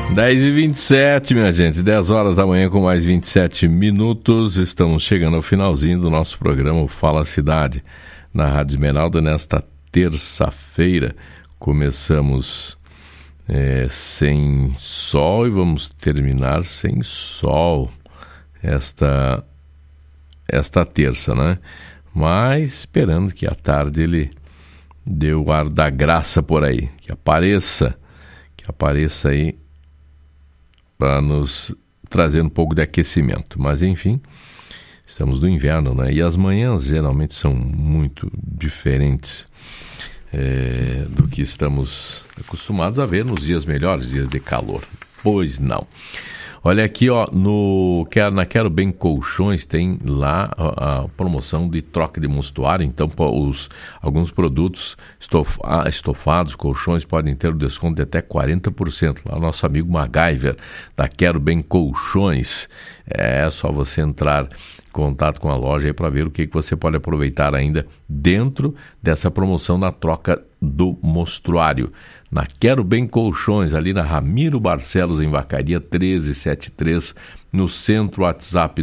10h27, minha gente, 10 horas da manhã com mais 27 minutos, estamos chegando ao finalzinho do nosso programa Fala Cidade, na Rádio Esmeralda, nesta terça-feira. Começamos sem sol e vamos terminar sem sol esta terça, né? Mas esperando que à tarde ele dê o ar da graça por aí, que apareça aí para nos trazer um pouco de aquecimento. Mas, enfim, estamos no inverno, né? E as manhãs geralmente são muito diferentes do que estamos acostumados a ver nos dias melhores, dias de calor. Pois não. Olha aqui, ó, na Quero Bem Colchões tem lá a promoção de troca de mostruário. Então, alguns produtos estofados, colchões, podem ter o desconto de até 40%. Lá o nosso amigo MacGyver, da Quero Bem Colchões. É só você entrar em contato com a loja aí para ver o que você pode aproveitar ainda dentro dessa promoção na troca do mostruário. Na Quero Bem Colchões, ali na Ramiro Barcelos, em Vacaria 1373, no centro, WhatsApp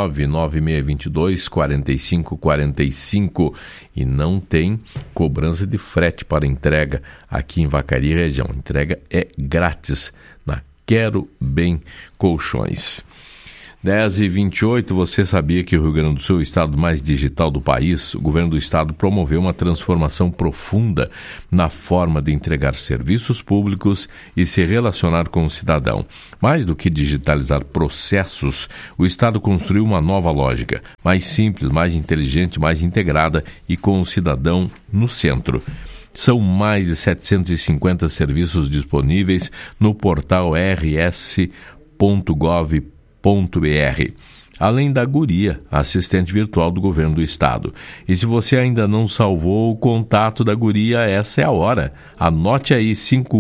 99622-4545. E não tem cobrança de frete para entrega aqui em Vacaria região. A entrega é grátis na Quero Bem Colchões. 10h28, você sabia que o Rio Grande do Sul é o estado mais digital do país? O governo do estado promoveu uma transformação profunda na forma de entregar serviços públicos e se relacionar com o cidadão. Mais do que digitalizar processos, o estado construiu uma nova lógica, mais simples, mais inteligente, mais integrada e com o cidadão no centro. São mais de 750 serviços disponíveis no portal rs.gov.br. Além da Guria, assistente virtual do governo do estado. E se você ainda não salvou o contato da Guria, essa é a hora. Anote aí,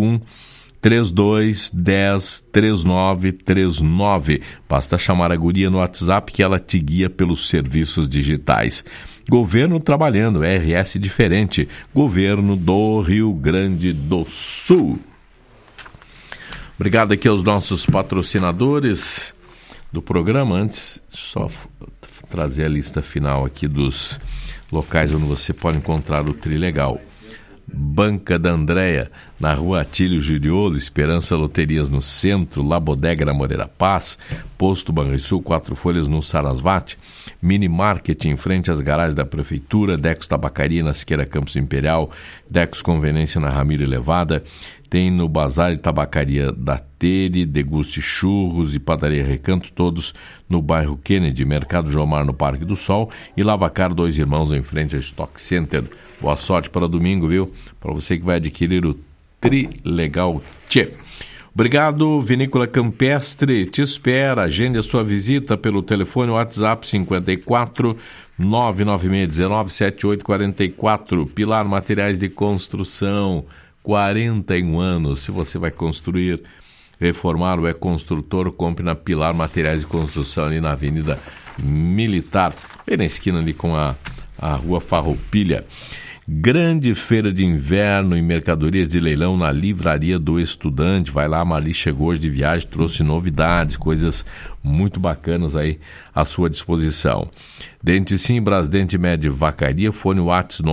51-32-10-3939. Basta chamar a Guria no WhatsApp que ela te guia pelos serviços digitais. Governo trabalhando, RS diferente. Governo do Rio Grande do Sul. Obrigado aqui aos nossos patrocinadores do programa. Antes, só trazer a lista final aqui dos locais onde você pode encontrar o Trilegal. Banca da Andréia, na rua Atílio Juliolo, Esperança Loterias no centro, La Bodega na Moreira Paz, Posto Banrisul, Quatro Folhas no Sarasvati, Mini Market em frente às garagens da Prefeitura, Decos Tabacaria na Siqueira Campos Imperial, Decos Conveniência na Ramiro Elevada, tem no Bazar e Tabacaria da Tere, Deguste Churros e Padaria Recanto, todos no bairro Kennedy, Mercado Jomar no Parque do Sol e Lavacar Dois Irmãos em frente ao Stock Center. Boa sorte para domingo, viu? Para você que vai adquirir o Trilegal Tchê. Obrigado, Vinícola Campestre, te espera, agende a sua visita pelo telefone WhatsApp 54 99619 7844. Pilar Materiais de Construção, 41 anos. Se você vai construir, reformar ou é construtor, compre na Pilar Materiais de Construção, ali na Avenida Militar, bem na esquina ali com a Rua Farroupilha. Grande feira de inverno e mercadorias de leilão na Livraria do Estudante. Vai lá, a Marli chegou hoje de viagem, trouxe novidades, coisas muito bacanas aí à sua disposição. Dente Sim, Brasdente Med Vacaria, fone WhatsApp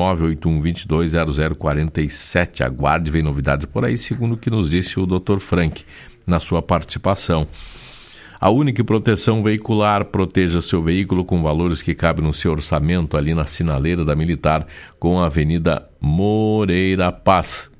981220047. Aguarde, vem novidades por aí, segundo o que nos disse o Dr. Frank na sua participação. A Única Proteção Veicular, proteja seu veículo com valores que cabem no seu orçamento, ali na Sinaleira da Militar, com a Avenida Moreira Paz.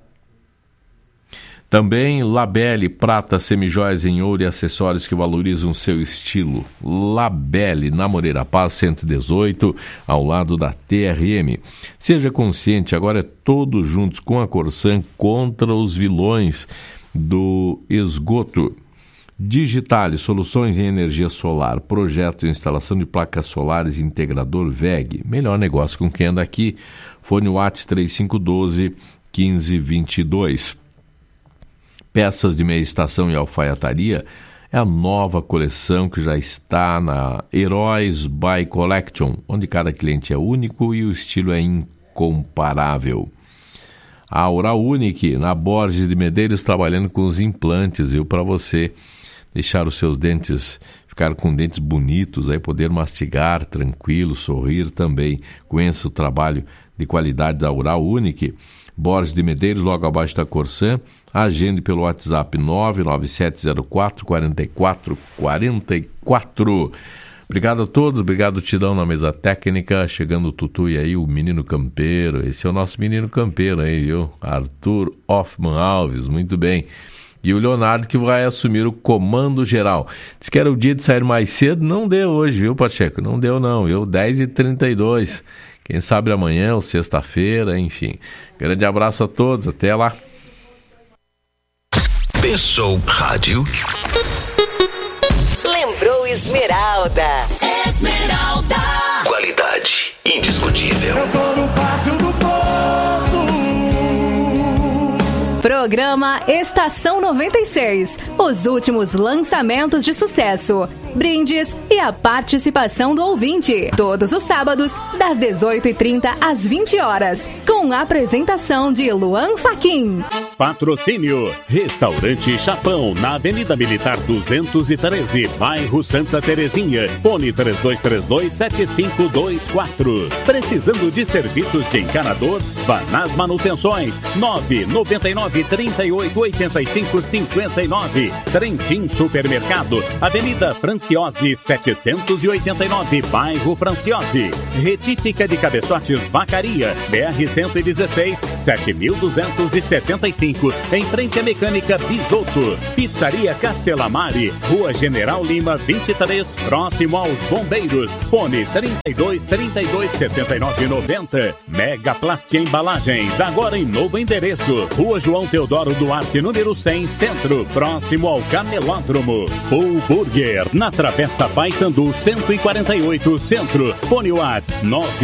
Também Labelle, prata, semijoias em ouro e acessórios que valorizam seu estilo. Labelle, na Moreira Paz, 118, ao lado da TRM. Seja consciente, agora é todos juntos com a Corsan contra os vilões do esgoto. Digitale, soluções em energia solar, projeto de instalação de placas solares integrador VEG. Melhor negócio com quem anda aqui. Fone WhatsApp 3512-1522. Peças de meia estação e alfaiataria é a nova coleção que já está na Heróis by Collection, onde cada cliente é único e o estilo é incomparável. A Uraunic, na Borges de Medeiros, trabalhando com os implantes, viu? Para você deixar os seus dentes, ficar com dentes bonitos, aí poder mastigar tranquilo, sorrir também. Conheça o trabalho de qualidade da Uraunic. Borges de Medeiros, logo abaixo da Corsã. Agende pelo WhatsApp 99704-4444. Obrigado a todos, obrigado Tidão na mesa técnica, chegando o Tutu e aí o menino campeiro, esse é o nosso menino campeiro aí, viu? Arthur Hoffman Alves, muito bem. E o Leonardo que vai assumir o comando geral. Diz que era o dia de sair mais cedo, não deu hoje, viu, Pacheco? Não deu não, viu? 10h32, quem sabe amanhã ou sexta-feira, enfim. Grande abraço a todos, até lá. Pensou Rádio. Lembrou Esmeralda. Esmeralda. Qualidade indiscutível. Eu tô no pátio do posto. Programa Estação 96. Os últimos lançamentos de sucesso, brindes e a participação do ouvinte. Todos os sábados, das 18h30 às 20 horas. Com a apresentação de Luan Fachin. Patrocínio Restaurante Chapão, na Avenida Militar 213, bairro Santa Terezinha. Fone 3232-7524. Precisando de serviços de encanador? Vá nas manutenções. 999-3885-59. Trentin Supermercado, Avenida Franciose 789, bairro Franciose. Retífica de cabeçotes Vacaria, BR-116, 7275. Em frente à Mecânica Bisotto. Pizzaria Castelamari, Rua General Lima 23, próximo aos Bombeiros. Fone 3232-7990. Mega Plast Embalagens, agora em novo endereço. Rua João Teodoro Duarte, número 100, Centro, próximo ao Camelódromo. Full Burger, na Travessa Paissandu 148, Centro. Fone WhatsApp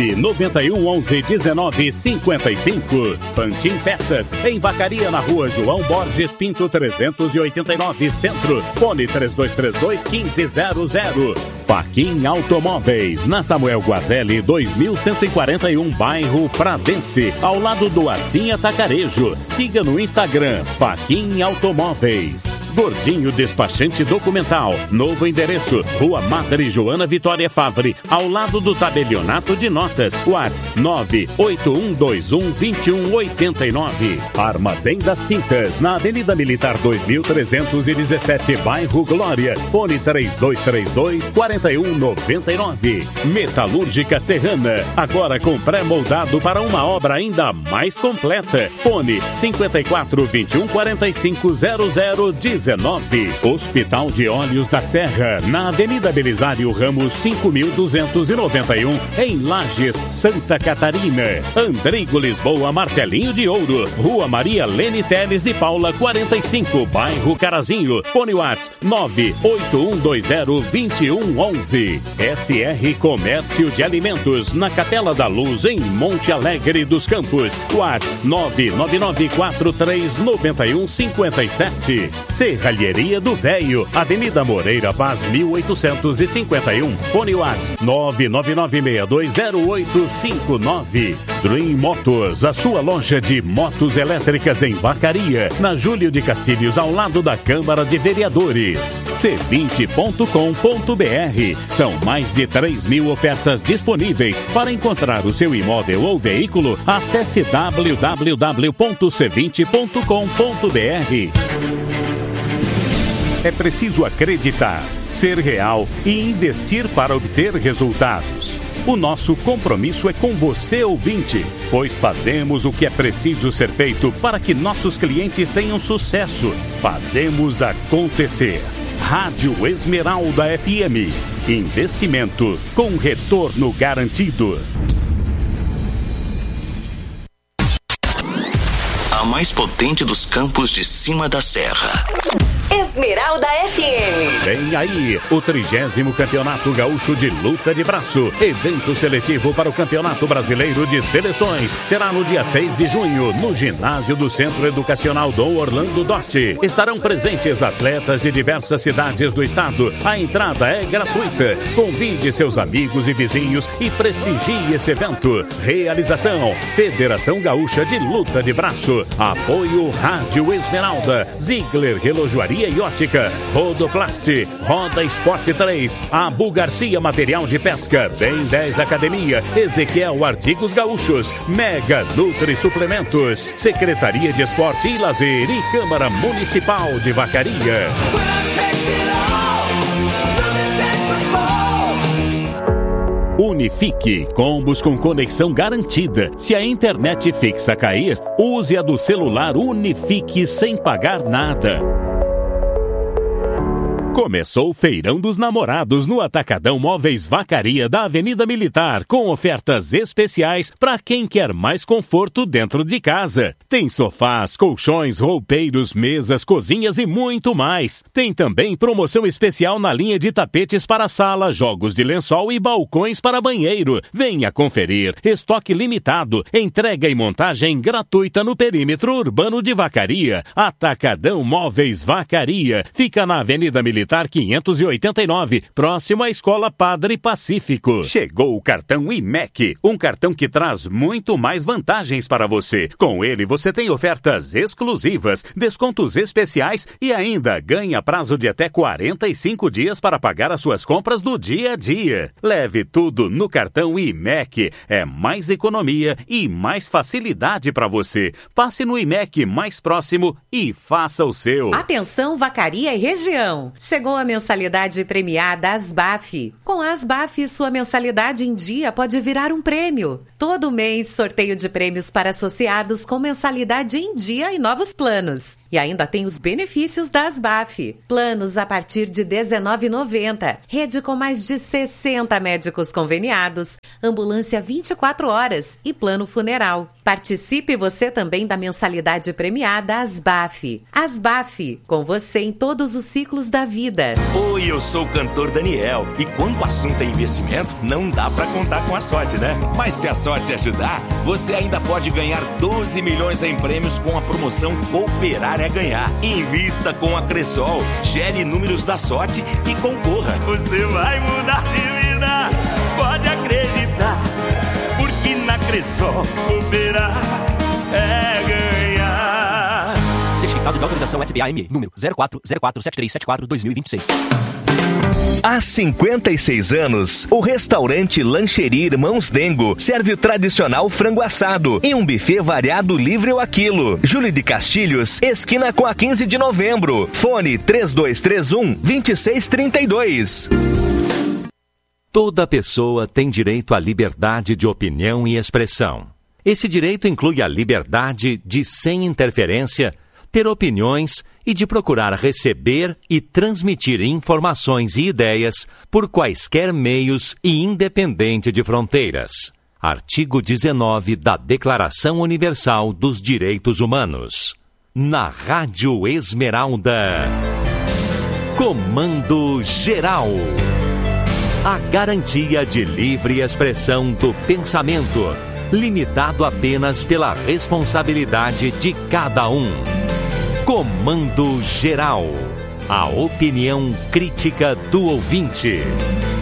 991111955. Pantin Peças, em Vacaria, na Rua João Borges Pinto 389, Centro. Fone 3232-1500. Fachin Automóveis, na Samuel Guazelli 2141, bairro Pradense, ao lado do Assim Atacarejo. Siga no Instagram, Fachin Automóveis. Gordinho Despachante Documental, novo endereço, Rua Madre Joana Vitória Favre, ao lado do Tabelionato de Notas. WhatsApp 981212189. Armazém das Tintas, na Avenida Militar 2317, bairro Glória. Fone 3232-4199. Metalúrgica Serrana, agora com pré-moldado para uma obra ainda mais completa. Fone 5421-450019. Hospital de Olhos da Serra, na Avenida Belisário Ramos 5291, em Lages, Santa Catarina. Andrigo Lisboa Martelinho de Ouro, Rua Maria Lene Teles de Paula 45, bairro Carazinho. Fone WhatsApp 981202111. SR Comércio de Alimentos, na Capela da Luz, em Monte Alegre dos Campos. WhatsApp 999439157. Serralheria do Véio, Avenida Moreira Paz 1851. Fone WhatsApp 999620859. Dream Motors, a sua loja de motos elétricas em Vacaria, na Júlio de Castilhos, ao lado da Câmara de Vereadores. C20.com.br. São mais de 3.000 ofertas disponíveis. Para encontrar o seu imóvel ou veículo, acesse www.c20.com.br. É preciso acreditar, ser real e investir para obter resultados. O nosso compromisso é com você, ouvinte, pois fazemos o que é preciso ser feito para que nossos clientes tenham sucesso. Fazemos acontecer. Rádio Esmeralda FM. Investimento com retorno garantido. A mais potente dos campos de cima da serra. Esmeralda FM. Vem aí o 30º Campeonato Gaúcho de Luta de Braço. Evento seletivo para o Campeonato Brasileiro de Seleções. Será no dia 6 de junho, no ginásio do Centro Educacional Dom Orlando Dotti. Estarão presentes atletas de diversas cidades do estado. A entrada é gratuita. Convide seus amigos e vizinhos e prestigie esse evento. Realização: Federação Gaúcha de Luta de Braço. Apoio Rádio Esmeralda, Ziegler Relojoaria e Ótica, Rodoplast, Roda Esporte 3, Abu Garcia Material de Pesca, Bem 10 Academia, Ezequiel Artigos Gaúchos, Mega Nutri Suplementos, Secretaria de Esporte e Lazer e Câmara Municipal de Vacaria. Unifique, combos com conexão garantida. Se a internet fixa cair, use a do celular Unifique sem pagar nada. Começou o Feirão dos Namorados no Atacadão Móveis Vacaria da Avenida Militar, com ofertas especiais para quem quer mais conforto dentro de casa. Tem sofás, colchões, roupeiros, mesas, cozinhas e muito mais. Tem também promoção especial na linha de tapetes para sala, jogos de lençol e balcões para banheiro. Venha conferir. Estoque limitado, entrega e montagem gratuita no perímetro urbano de Vacaria. Atacadão Móveis Vacaria. Fica na Avenida Militar 589, próximo à Escola Padre Pacífico. Chegou o cartão IMEC, um cartão que traz muito mais vantagens para você. Com ele você tem ofertas exclusivas, descontos especiais e ainda ganha prazo de até 45 dias para pagar as suas compras do dia a dia. Leve tudo no cartão IMEC. É mais economia e mais facilidade para você. Passe no IMEC mais próximo e faça o seu. Atenção, Vacaria e região. Chegou a mensalidade premiada Asbaf. Com a Asbaf, sua mensalidade em dia pode virar um prêmio. Todo mês, sorteio de prêmios para associados com mensalidade em dia e novos planos. E ainda tem os benefícios da Asbaf. Planos a partir de R$19,90. Rede com mais de 60 médicos conveniados. Ambulância 24 horas e plano funeral. Participe você também da mensalidade premiada Asbaf. Asbaf, com você em todos os ciclos da vida. Oi, eu sou o cantor Daniel. E quando o assunto é investimento, não dá pra contar com a sorte, né? Mas se a sorte ajudar, você ainda pode ganhar 12 milhões em prêmios com a promoção Cooperar é Ganhar. Invista com a Cressol, gere números da sorte e concorra. Você vai mudar de vida, pode acreditar, porque na Cressol cooperar é ganhar. Certificado de autorização SBAM, número 04047374-2026. Há 56 anos, o restaurante Lancheria Irmãos Dengo serve o tradicional frango assado e um buffet variado livre ao quilo. Júlio de Castilhos, esquina com a 15 de novembro. Fone 3231-2632. Toda pessoa tem direito à liberdade de opinião e expressão. Esse direito inclui a liberdade de, sem interferência, ter opiniões e de procurar receber e transmitir informações e ideias por quaisquer meios e independente de fronteiras. Artigo 19 da Declaração Universal dos Direitos Humanos. Na Rádio Esmeralda. Comando Geral. A garantia de livre expressão do pensamento, limitado apenas pela responsabilidade de cada um. Comando Geral. A opinião crítica do ouvinte.